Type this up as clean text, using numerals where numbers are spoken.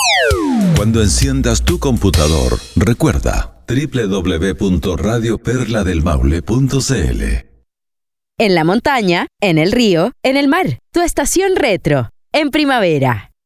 Cuando enciendas tu computador, recuerda www.radioperladelmaule.cl. En la montaña, en el río, en el mar. Tu estación retro, en primavera.